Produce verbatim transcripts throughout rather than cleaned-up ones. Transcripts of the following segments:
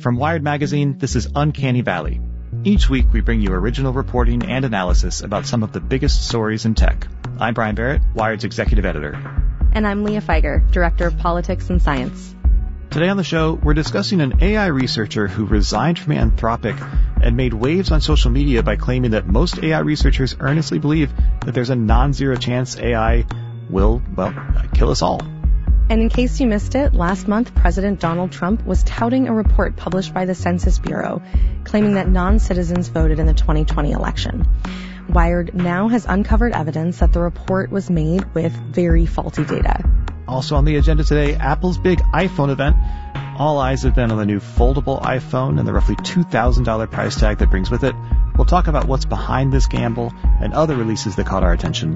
From Wired Magazine, this is Uncanny Valley. Each week, we bring you original reporting and analysis about some of the biggest stories in tech. I'm Brian Barrett, Wired's executive editor. And I'm Leah Feiger, director of politics and science. Today on the show, we're discussing an A I researcher who resigned from Anthropic and made waves on social media by claiming that most A I researchers earnestly believe that there's a non-zero chance A I will, well, kill us all. And in case you missed it, last month, President Donald Trump was touting a report published by the Census Bureau claiming that non-citizens voted in the twenty twenty election. Wired now has uncovered evidence that the report was made with very faulty data. Also on the agenda today, Apple's big iPhone event. All eyes have been on the new foldable iPhone and the roughly two thousand dollars price tag that brings with it. We'll talk about what's behind this gamble and other releases that caught our attention.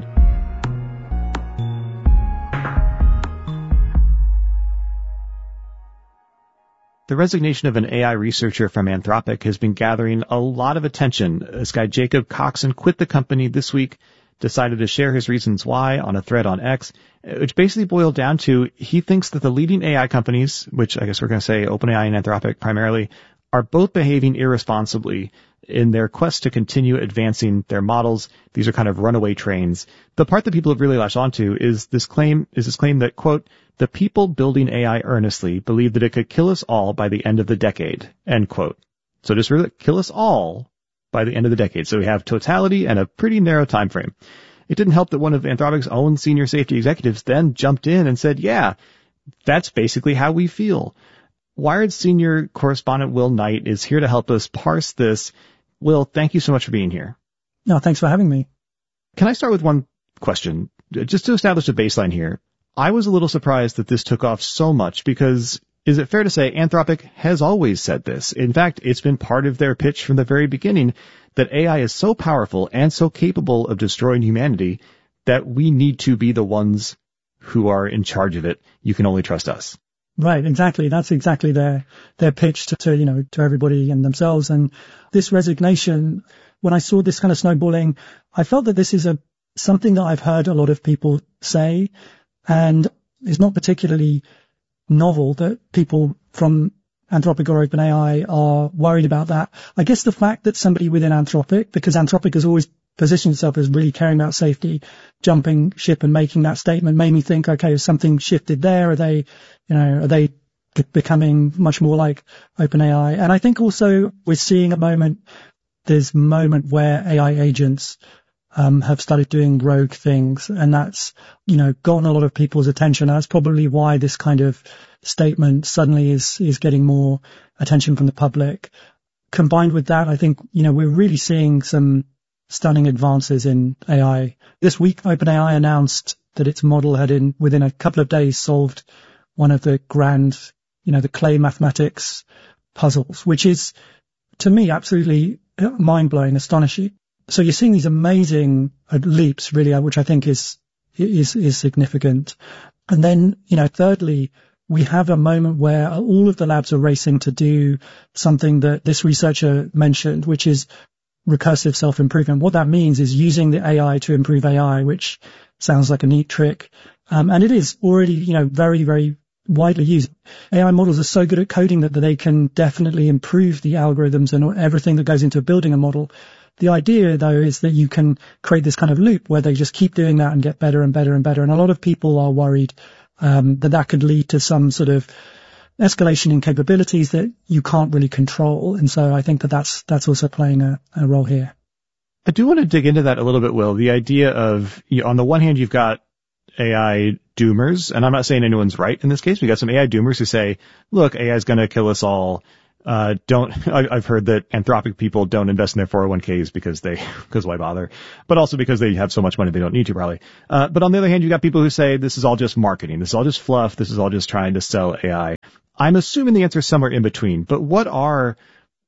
The resignation of an A I researcher from Anthropic has been gathering a lot of attention. This guy, Jacob Coxon, quit the company this week, decided to share his reasons why on a thread on X, which basically boiled down to he thinks that the leading A I companies, which I guess we're going to say OpenAI and Anthropic primarily, are both behaving irresponsibly in their quest to continue advancing their models. These are kind of runaway trains. The part that people have really latched onto is this claim, is this claim that, quote, the people building A I earnestly believe that it could kill us all by the end of the decade, end quote. So just really kill us all by the end of the decade. So we have totality and a pretty narrow time frame. It didn't help that one of Anthropic's own senior safety executives then jumped in and said, yeah, that's basically how we feel. Wired's senior correspondent Will Knight is here to help us parse this. Will, thank you so much for being here. No, thanks for having me. Can I start with one question? Just to establish a baseline here. I was a little surprised that this took off so much because is it fair to say Anthropic has always said this? In fact, it's been part of their pitch from the very beginning that A I is so powerful and so capable of destroying humanity that we need to be the ones who are in charge of it. You can only trust us. Right, exactly. That's exactly their their pitch to, to you know to everybody and themselves. And this resignation, when I saw this kind of snowballing, I felt that this is a something that I've heard a lot of people say, and it's not particularly novel that people from Anthropic or OpenAI are worried about that. I guess the fact that somebody within Anthropic, because Anthropic has always positioned itself as really caring about safety, jumping ship and making that statement made me think, okay, has something shifted there? Are they, you know, are they becoming much more like OpenAI? And I think also we're seeing a moment, there's a moment where A I agents um have started doing rogue things, and that's, you know, gotten a lot of people's attention. That's probably why this kind of statement suddenly is is getting more attention from the public. Combined with that, I think, you know, we're really seeing some stunning advances in A I. This week, OpenAI announced that its model had in within a couple of days solved one of the grand, you know, the clay mathematics puzzles, which is, to me, absolutely mind-blowing, astonishing. So you're seeing these amazing leaps, really, which I think is is is significant. And then, you know, thirdly, we have a moment where all of the labs are racing to do something that this researcher mentioned, which is recursive self-improvement. What that means is using the A I to improve A I, which sounds like a neat trick. Um, and it is already, you know, very, very widely used. A I models are so good at coding that, that they can definitely improve the algorithms and everything that goes into building a model. The idea, though, is that you can create this kind of loop where they just keep doing that and get better and better and better. And a lot of people are worried um, that that could lead to some sort of escalation in capabilities that you can't really control. And so I think that that's, that's also playing a, a role here. I do want to dig into that a little bit, Will. The idea of, you know, on the one hand, you've got A I doomers, and I'm not saying anyone's right in this case. We got some A I doomers who say, look, A I is going to kill us all. Uh, don't, I, I've heard that Anthropic people don't invest in their four oh one k's because they, because why bother? But also because they have so much money they don't need to probably. Uh, but on the other hand, you got people who say this is all just marketing. This is all just fluff. This is all just trying to sell A I. I'm assuming the answer is somewhere in between, but what are,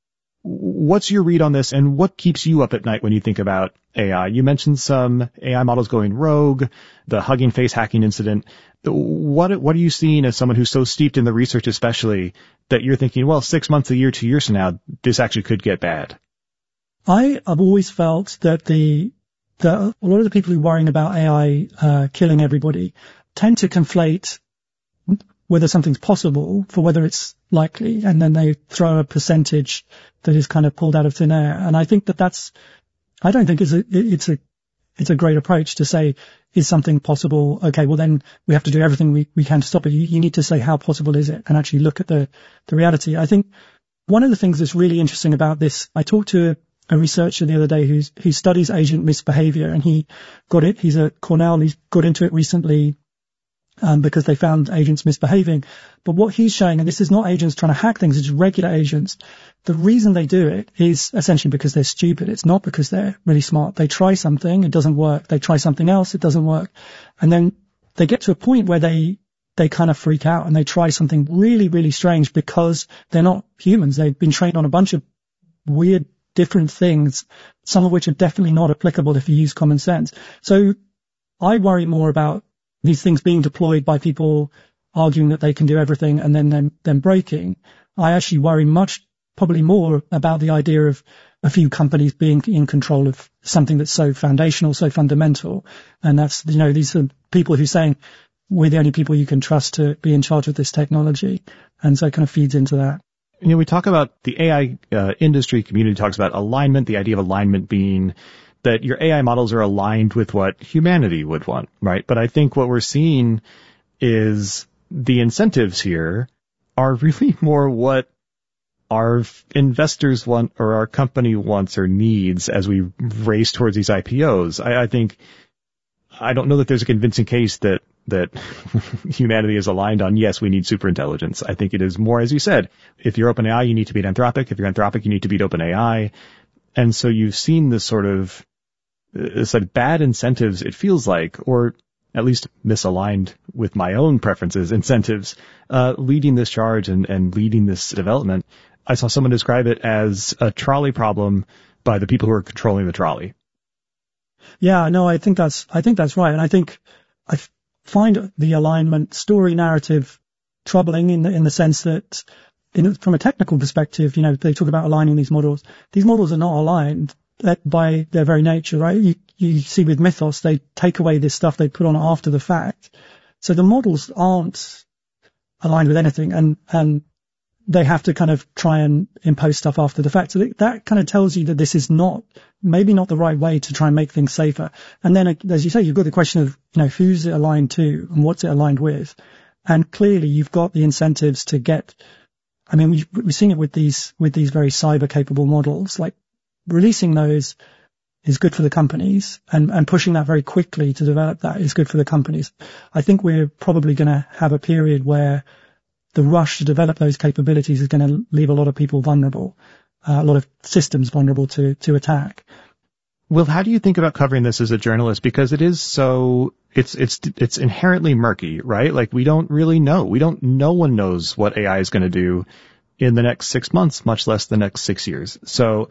what's your read on this and what keeps you up at night when you think about A I? You mentioned some A I models going rogue, the Hugging Face hacking incident. What, what are you seeing as someone who's so steeped in the research, especially, that you're thinking, well, six months, a year, two years from now, this actually could get bad? I have always felt that the, the a lot of the people who are worrying about A I uh, killing everybody tend to conflate whether something's possible for whether it's likely, and then they throw a percentage that is kind of pulled out of thin air. And I think that that's, I don't think it's a, it's a, it's a great approach to say, is something possible? Okay, well then we have to do everything we, we can to stop it. You, you need to say, how possible is it? And actually look at the, the reality. I think one of the things that's really interesting about this, I talked to a, a researcher the other day who's, who studies agent misbehavior, and he got it. He's at Cornell. He's got into it recently. Um, because they found agents misbehaving. But what he's showing, and this is not agents trying to hack things, it's regular agents. The reason they do it is essentially because they're stupid. It's not because they're really smart. They try something, it doesn't work. They try something else, it doesn't work. And then they get to a point where they, they kind of freak out and they try something really, really strange because they're not humans. They've been trained on a bunch of weird, different things, some of which are definitely not applicable if you use common sense. So I worry more about these things being deployed by people arguing that they can do everything and then then, then breaking. I actually worry much, probably more about the idea of a few companies being in control of something that's so foundational, so fundamental. And that's, you know, these are people who are saying, we're the only people you can trust to be in charge of this technology. And so it kind of feeds into that. You know, we talk about the A I uh, industry community talks about alignment, the idea of alignment being that your A I models are aligned with what humanity would want, right? But I think what we're seeing is the incentives here are really more what our investors want or our company wants or needs as we race towards these I P Os. I, I think, I don't know that there's a convincing case that, that humanity is aligned on, yes, we need superintelligence. I think it is more, as you said, if you're OpenAI, you need to beat Anthropic. If you're Anthropic, you need to beat OpenAI. And so you've seen this sort of, it's like bad incentives, it feels like, or at least misaligned with my own preferences, incentives, uh, leading this charge and, and leading this development. I saw someone describe it as a trolley problem by the people who are controlling the trolley. Yeah, no, I think that's, I think that's right. And I think I find the alignment story narrative troubling in the, in the sense that in, from a technical perspective, you know, they talk about aligning these models. These models are not aligned by their very nature, right? You, you see with Mythos, they take away this stuff they put on after the fact. So the models aren't aligned with anything, and, and they have to kind of try and impose stuff after the fact. So that kind of tells you that this is not, maybe not the right way to try and make things safer. And then, as you say, you've got the question of, you know, who's it aligned to and what's it aligned with? And clearly you've got the incentives to get, I mean, we've, we've seen it with these, with these very cyber capable models, like, releasing those is good for the companies, and, and pushing that very quickly to develop that is good for the companies. I think we're probably going to have a period where the rush to develop those capabilities is going to leave a lot of people vulnerable, uh, a lot of systems vulnerable to, to attack. Will, how do you think about covering this as a journalist? Because it is so, it's, it's, it's inherently murky, right? Like we don't really know. We don't, no one knows what A I is going to do in the next six months, much less the next six years. So,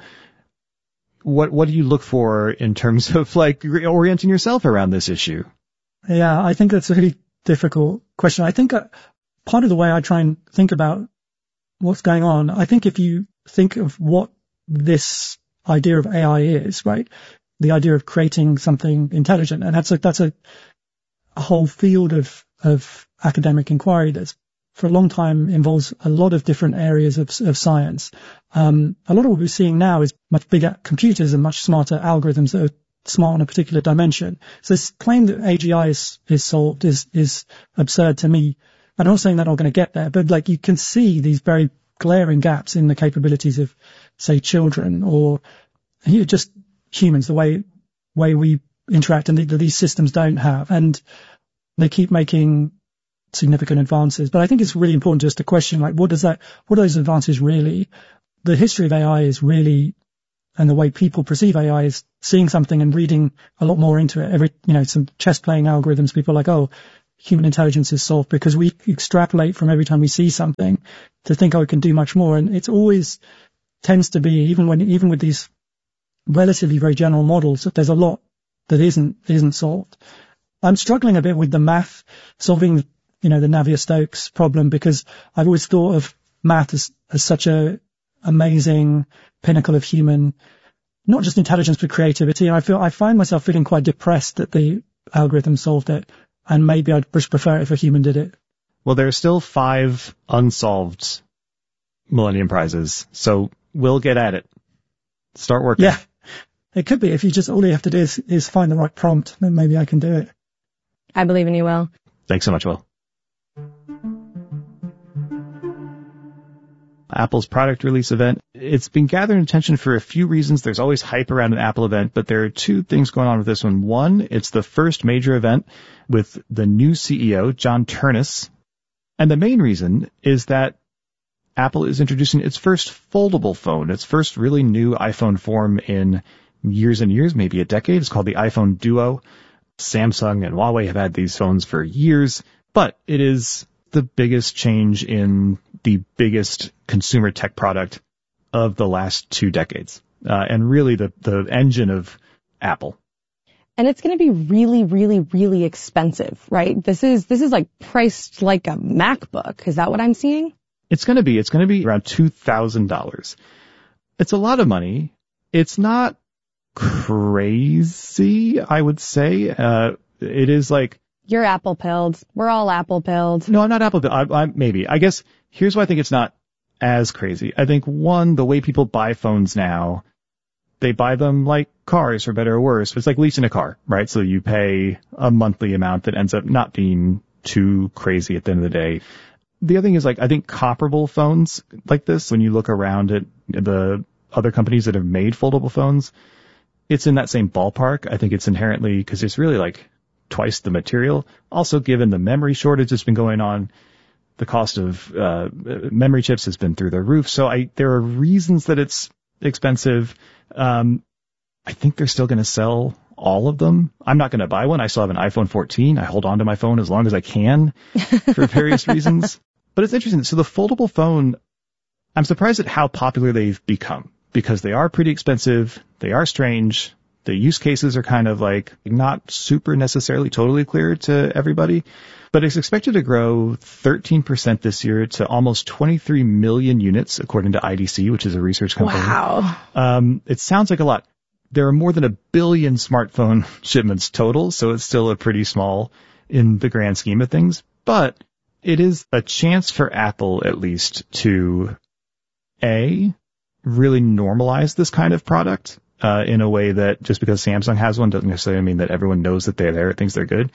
What what do you look for in terms of like orienting yourself around this issue? Yeah, I think that's a really difficult question. I think uh, part of the way I try and think about what's going on, I think if you think of what this idea of A I is, right, the idea of creating something intelligent, and that's a that's a, a whole field of of academic inquiry that's for a long time involves a lot of different areas of, of science. Um, a lot of what we're seeing now is much bigger computers and much smarter algorithms that are smart on a particular dimension. So this claim that A G I is, is solved is, is absurd to me. I'm not saying they're not going to get there, but like you can see these very glaring gaps in the capabilities of, say, children or you know, just humans, the way, way we interact and that these systems don't have. And they keep making significant advances. But I think it's really important just to question, like, what does that, what are those advances really? The history of A I is really, and the way people perceive A I is seeing something and reading a lot more into it. Every, you know, some chess playing algorithms, people are like, oh, human intelligence is solved, because we extrapolate from every time we see something to think, oh, it can do much more. And it's always tends to be, even when, even with these relatively very general models, that there's a lot that isn't, isn't solved. I'm struggling a bit with the math, solving, you know, the Navier-Stokes problem, because I've always thought of math as, as such a amazing pinnacle of human, not just intelligence, but creativity. And I feel, I find myself feeling quite depressed that the algorithm solved it. And maybe I'd prefer it if a human did it. Well, there are still five unsolved Millennium Prizes, so we'll get at it. Start working. Yeah, it could be. If you just, all you have to do is, is find the right prompt, then maybe I can do it. I believe in you, Will. Thanks so much, Will. Apple's product release event. It's been gathering attention for a few reasons. There's always hype around an Apple event, but there are two things going on with this one. One, it's the first major event with the new C E O, John Ternus. And the main reason is that Apple is introducing its first foldable phone, its first really new iPhone form in years and years, maybe a decade. It's called the iPhone Duo. Samsung and Huawei have had these phones for years, but it is the biggest change in the biggest consumer tech product of the last two decades, uh, and really the, the engine of Apple. And it's going to be really, really, really expensive, right? This is, this is like priced like a MacBook. Is that what I'm seeing? It's going to be, it's going to be around two thousand dollars. It's a lot of money. It's not crazy, I would say. Uh, it is like, You're Apple pilled. We're all Apple pilled. no, I'm not Apple. I, I, maybe, I guess here's why I think it's not as crazy. I think one, the way people buy phones now, they buy them like cars, for better or worse. It's like leasing a car, right? So you pay a monthly amount that ends up not being too crazy at the end of the day. The other thing is, like, I think comparable phones like this, when you look around at the other companies that have made foldable phones, it's in that same ballpark. I think it's inherently, because it's really like twice the material. Also, given the memory shortage that's been going on, the cost of uh, memory chips has been through the roof. So I, there are reasons that it's expensive. Um, I think they're still going to sell all of them. I'm not going to buy one. I still have an iPhone fourteen. I hold on to my phone as long as I can for various reasons. But it's interesting. So the foldable phone, I'm surprised at how popular they've become, because they are pretty expensive. They are strange. The use cases are kind of like not super necessarily totally clear to everybody, but it's expected to grow thirteen percent this year to almost twenty-three million units, according to I D C, which is a research company. Wow. Um, it sounds like a lot. There are more than a billion smartphone shipments total, so it's still a pretty small in the grand scheme of things, but it is a chance for Apple, at least, to A, really normalize this kind of product uh, in a way that just because Samsung has one doesn't necessarily mean that everyone knows that they're there, thinks they're good.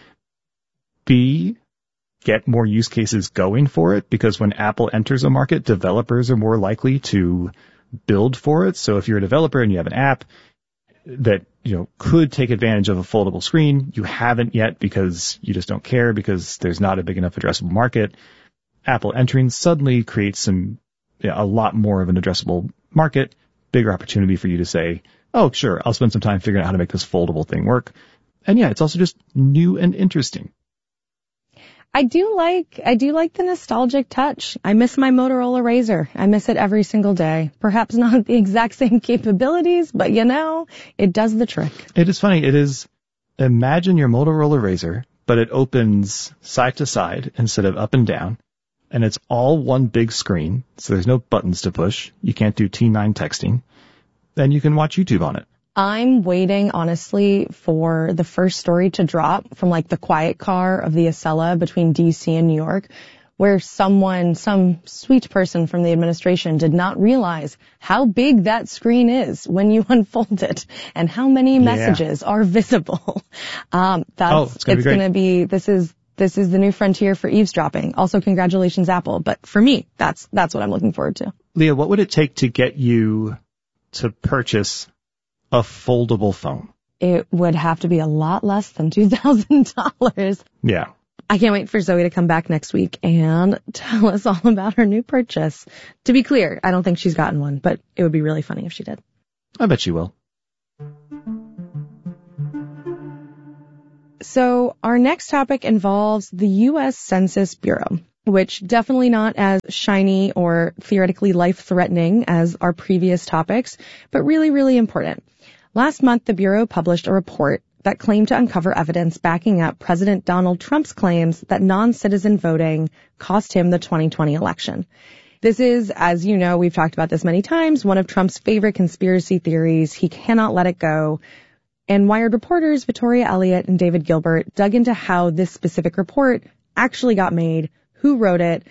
B, get more use cases going for it, because when Apple enters a market, developers are more likely to build for it. So if you're a developer and you have an app that, you know, could take advantage of a foldable screen, you haven't yet because you just don't care, because there's not a big enough addressable market. Apple entering suddenly creates some, you know, a lot more of an addressable market, bigger opportunity for you to say, oh, sure, I'll spend some time figuring out how to make this foldable thing work. And yeah, it's also just new and interesting. I do like, I do like the nostalgic touch. I miss my Motorola Razr. I miss it every single day. Perhaps not the exact same capabilities, but you know, it does the trick. It is funny. It is, imagine your Motorola Razr, but it opens side to side instead of up and down. And it's all one big screen. So there's no buttons to push. You can't do T nine texting. Then you can watch YouTube on it. I'm waiting, honestly, for the first story to drop from like the quiet car of the Acela between D C and New York, where someone, some sweet person from the administration did not realize how big that screen is when you unfold it and how many messages yeah. are visible. Um, that's, oh, it's going to be, this is, this is the new frontier for eavesdropping. Also, congratulations, Apple. But for me, that's, that's what I'm looking forward to. Leah, what would it take to get you to purchase a foldable phone? It would have to be a lot less than two thousand dollars. Yeah. I can't wait for Zoe to come back next week and tell us all about her new purchase. To be clear, I don't think she's gotten one, but it would be really funny if she did. I bet she will. So our next topic involves the U S Census Bureau, which definitely not as shiny or theoretically life-threatening as our previous topics, but really, really important. Last month, the Bureau published a report that claimed to uncover evidence backing up President Donald Trump's claims that non-citizen voting cost him the twenty twenty election. This is, as you know, we've talked about this many times, one of Trump's favorite conspiracy theories. He cannot let it go. And Wired reporters Victoria Elliott and David Gilbert dug into how this specific report actually got made, who wrote it,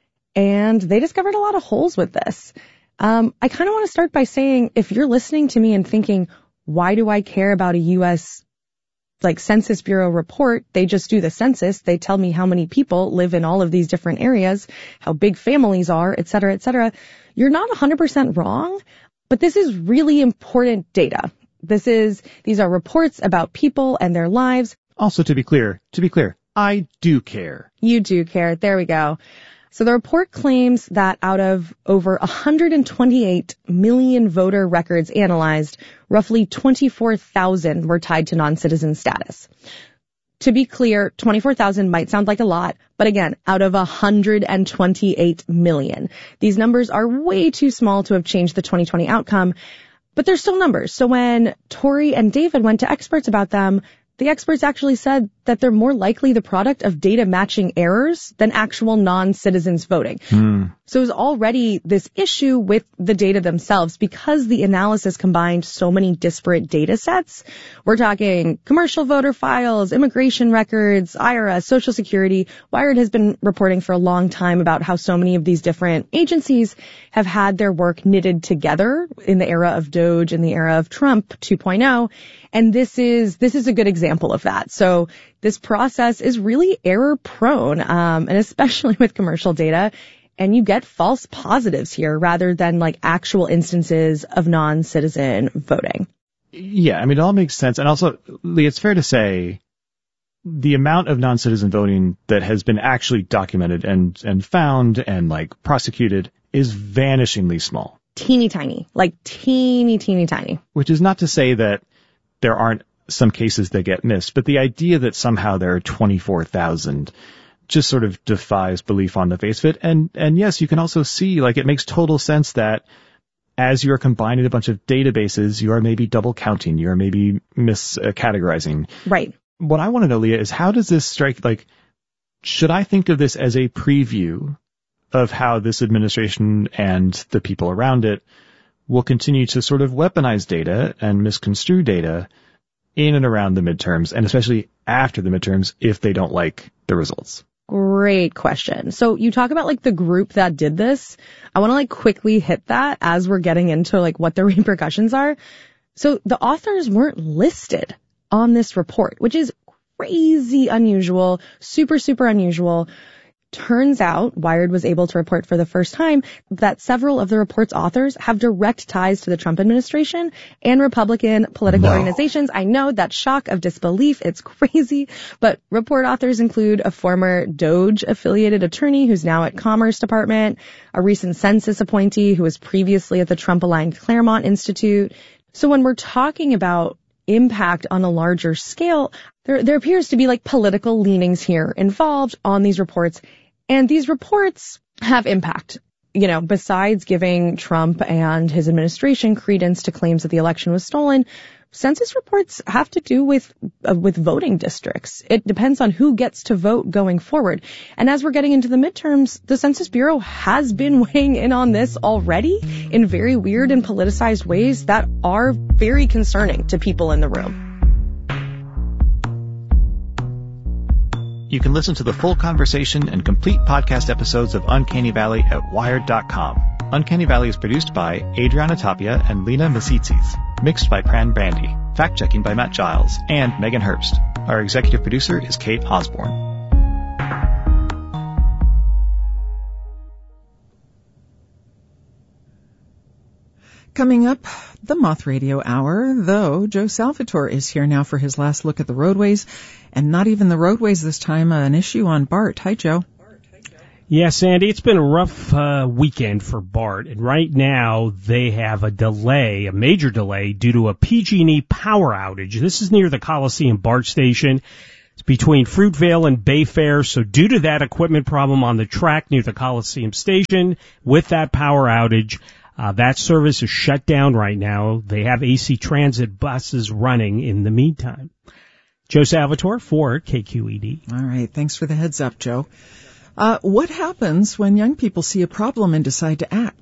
and they discovered a lot of holes with this. Um, I kind of want to start by saying, if you're listening to me and thinking, why do I care about a U S like Census Bureau report? They just do the census. They tell me how many people live in all of these different areas, how big families are, et cetera, et cetera. You're not one hundred percent wrong, but this is really important data. This is, these are reports about people and their lives. Also, to be clear, to be clear, I do care. You do care. There we go. So the report claims that out of over one hundred twenty-eight million voter records analyzed, roughly twenty-four thousand were tied to non-citizen status. To be clear, twenty-four thousand might sound like a lot, but again, out of one hundred twenty-eight million. These numbers are way too small to have changed the twenty twenty outcome, but they're still numbers. So when Tori and David went to experts about them, the experts actually said that they're more likely the product of data matching errors than actual non-citizens voting. Mm. So there's already this issue with the data themselves because the analysis combined so many disparate data sets. We're talking commercial voter files, immigration records, I R S, Social Security. Wired has been reporting for a long time about how so many of these different agencies have had their work knitted together in the era of Doge, in the era of Trump two point oh. And this is, this is a good example of that. So this process is really error prone, um, and especially with commercial data. And you get false positives here rather than like actual instances of non-citizen voting. Yeah, I mean, it all makes sense. And also, Lee, it's fair to say the amount of non-citizen voting that has been actually documented and, and found and like prosecuted is vanishingly small. Teeny tiny, like teeny, teeny tiny. Which is not to say that there aren't some cases that get missed, but the idea that somehow there are twenty-four thousand just sort of defies belief on the face of it. And, and yes, you can also see, like, it makes total sense that as you're combining a bunch of databases, you are maybe double counting, you are maybe miscategorizing. Right. What I want to know, Leah, is how does this strike, like, should I think of this as a preview of how this administration and the people around it will continue to sort of weaponize data and misconstrue data in and around the midterms, and especially after the midterms if they don't like the results? Great question. So you talk about like the group that did this. I want to like quickly hit that as we're getting into like what the repercussions are. So the authors weren't listed on this report, which is crazy unusual, super, super unusual. Turns out Wired was able to report for the first time that several of the report's authors have direct ties to the Trump administration and Republican political no. organizations. I know that shock of disbelief. It's crazy. But report authors include a former Doge-affiliated attorney who's now at Commerce Department, a recent census appointee who was previously at the Trump-aligned Claremont Institute. So when we're talking about impact on a larger scale, there, there appears to be like political leanings here involved on these reports. And these reports have impact. You know, besides giving Trump and his administration credence to claims that the election was stolen, census reports have to do with uh, with voting districts. It depends on who gets to vote going forward. And as we're getting into the midterms, the Census Bureau has been weighing in on this already in very weird and politicized ways that are very concerning to people in the room. You can listen to the full conversation and complete podcast episodes of Uncanny Valley at wired dot com. Uncanny Valley is produced by Adriana Tapia and Lena Masitzis. Mixed by Pran Brandy. Fact-checking by Matt Giles and Megan Herbst. Our executive producer is Kate Osborne. Coming up, the Moth Radio Hour, though Joe Salvatore is here now for his last look at the roadways, and not even the roadways this time, uh, an issue on BART. Hi, Joe. Yeah, Sandy, it's been a rough uh, weekend for BART, and right now they have a delay, a major delay, due to a P G and E power outage. This is near the Coliseum BART station. It's between Fruitvale and Bayfair, so due to that equipment problem on the track near the Coliseum station, with that power outage, Uh, that service is shut down right now. They have A C Transit buses running in the meantime. Joe Salvatore for K Q E D. All right. Thanks for the heads up, Joe. Uh, what happens when young people see a problem and decide to act?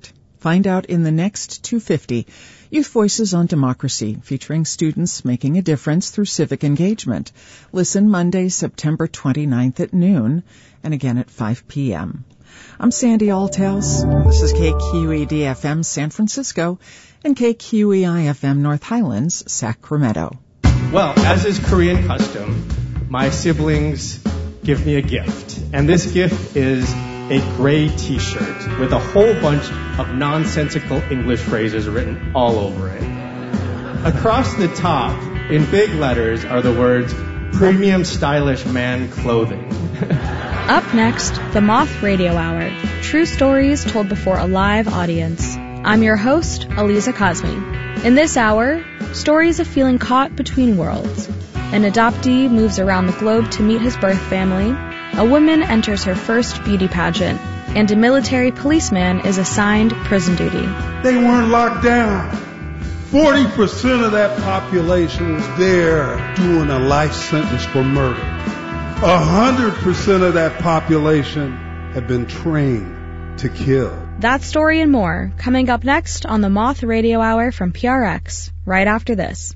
Find out in the next two fifty. Youth Voices on Democracy, featuring students making a difference through civic engagement. Listen Monday, September twenty-ninth at noon, and again at five p.m. I'm Sandy Althouse. This is K Q E D F M San Francisco and K Q E I F M North Highlands, Sacramento. Well, as is Korean custom, my siblings give me a gift. And this gift is a gray t-shirt with a whole bunch of nonsensical English phrases written all over it. Across the top, in big letters, are the words, premium stylish man clothing. Up next, the Moth Radio Hour. True stories told before a live audience. I'm your host, Aliza Cosme. In this hour, stories of feeling caught between worlds. An adoptee moves around the globe to meet his birth family. A woman enters her first beauty pageant, and a military policeman is assigned prison duty. They weren't locked down. forty percent of that population was there doing a life sentence for murder. one hundred percent of that population had been trained to kill. That story and more coming up next on the Moth Radio Hour from P R X, right after this.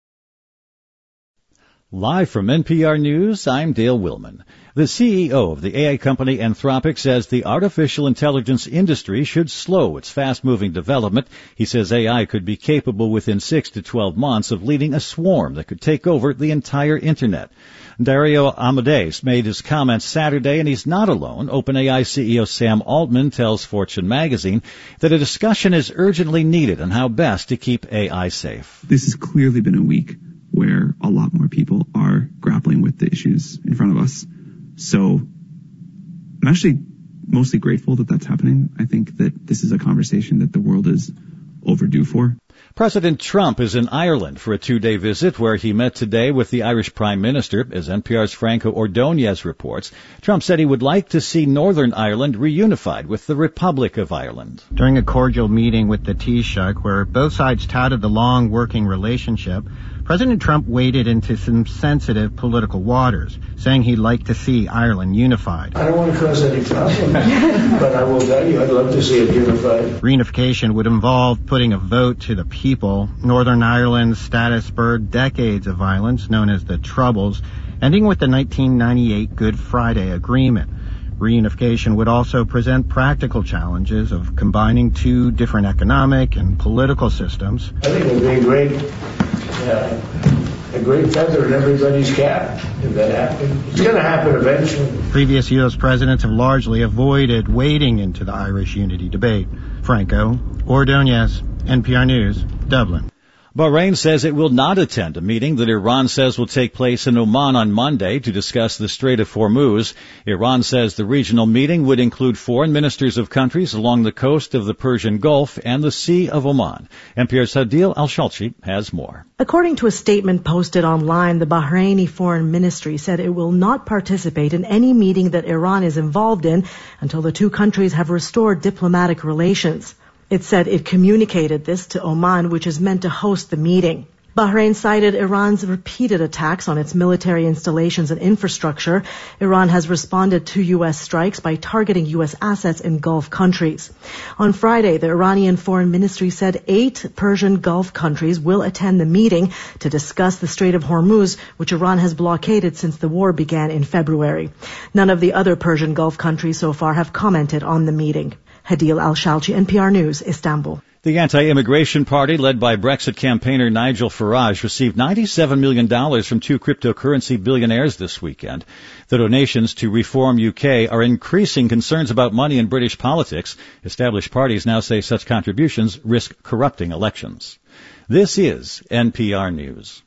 Live from N P R News, I'm Dale Willman. The C E O of the A I company Anthropic says the artificial intelligence industry should slow its fast-moving development. He says A I could be capable within six to twelve months of leading a swarm that could take over the entire Internet. Dario Amodei made his comments Saturday, and he's not alone. OpenAI C E O Sam Altman tells Fortune magazine that a discussion is urgently needed on how best to keep A I safe. This has clearly been a week where a lot more people are grappling with the issues in front of us. So I'm actually mostly grateful that that's happening. I think that this is a conversation that the world is overdue for. President Trump is in Ireland for a two-day visit where he met today with the Irish Prime Minister. As N P R's Franco Ordonez reports, Trump said he would like to see Northern Ireland reunified with the Republic of Ireland. During a cordial meeting with the Taoiseach, where both sides touted the long working relationship, President Trump waded into some sensitive political waters, saying he'd like to see Ireland unified. I don't want to cause any problem, but I will tell you I'd love to see it unified. Reunification would involve putting a vote to the people. Northern Ireland's status spurred decades of violence, known as the Troubles, ending with the nineteen ninety-eight Good Friday Agreement. Reunification would also present practical challenges of combining two different economic and political systems. I think it would be a great, uh, a great feather in everybody's cap if that happened. It's going to happen eventually. Previous U S presidents have largely avoided wading into the Irish unity debate. Franco Ordonez, N P R News, Dublin. Bahrain says it will not attend a meeting that Iran says will take place in Oman on Monday to discuss the Strait of Hormuz. Iran says the regional meeting would include foreign ministers of countries along the coast of the Persian Gulf and the Sea of Oman. N P R's Hadil Al-Shalchi has more. According to a statement posted online, the Bahraini Foreign Ministry said it will not participate in any meeting that Iran is involved in until the two countries have restored diplomatic relations. It said it communicated this to Oman, which is meant to host the meeting. Bahrain cited Iran's repeated attacks on its military installations and infrastructure. Iran has responded to U S strikes by targeting U S assets in Gulf countries. On Friday, the Iranian Foreign Ministry said eight Persian Gulf countries will attend the meeting to discuss the Strait of Hormuz, which Iran has blockaded since the war began in February. None of the other Persian Gulf countries so far have commented on the meeting. Hadil Al-Shalchi, N P R News, Istanbul. The anti-immigration party, led by Brexit campaigner Nigel Farage, received ninety-seven million dollars from two cryptocurrency billionaires this weekend. The donations to Reform U K are increasing concerns about money in British politics. Established parties now say such contributions risk corrupting elections. This is N P R News.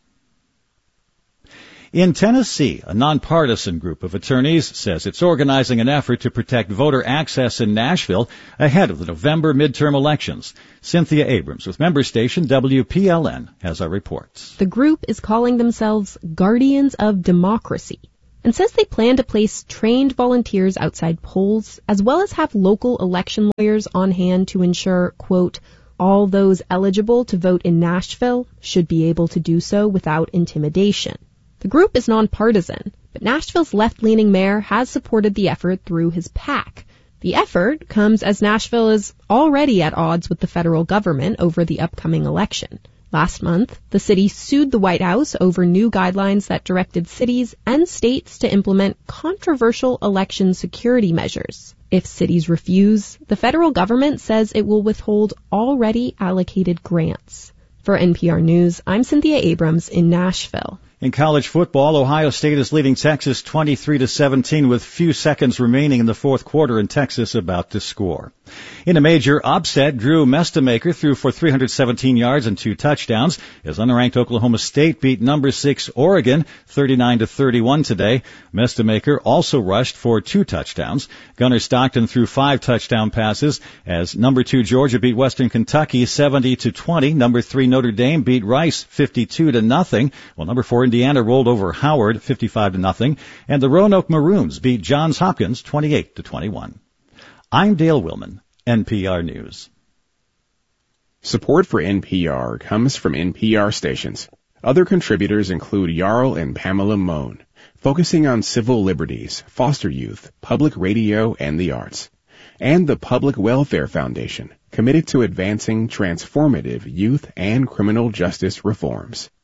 In Tennessee, a nonpartisan group of attorneys says it's organizing an effort to protect voter access in Nashville ahead of the November midterm elections. Cynthia Abrams with member station W P L N has our reports. The group is calling themselves Guardians of Democracy and says they plan to place trained volunteers outside polls as well as have local election lawyers on hand to ensure, quote, all those eligible to vote in Nashville should be able to do so without intimidation. The group is nonpartisan, but Nashville's left-leaning mayor has supported the effort through his PAC. The effort comes as Nashville is already at odds with the federal government over the upcoming election. Last month, the city sued the White House over new guidelines that directed cities and states to implement controversial election security measures. If cities refuse, the federal government says it will withhold already allocated grants. For N P R News, I'm Cynthia Abrams in Nashville. In college football, Ohio State is leading Texas twenty-three to seventeen with few seconds remaining in the fourth quarter and Texas about to score. In a major upset, Drew Mestemaker threw for three hundred seventeen yards and two touchdowns as unranked Oklahoma State beat number six Oregon thirty-nine to thirty-one today. Mestemaker also rushed for two touchdowns. Gunnar Stockton threw five touchdown passes as number two Georgia beat Western Kentucky seventy to twenty. Number three Notre Dame beat Rice fifty-two to nothing. While number four Indiana rolled over Howard fifty-five to nothing. And the Roanoke Maroons beat Johns Hopkins twenty-eight to twenty-one. I'm Dale Willman, N P R News. Support for N P R comes from N P R stations. Other contributors include Jarl and Pamela Mohn, focusing on civil liberties, foster youth, public radio, and the arts. And the Public Welfare Foundation, committed to advancing transformative youth and criminal justice reforms.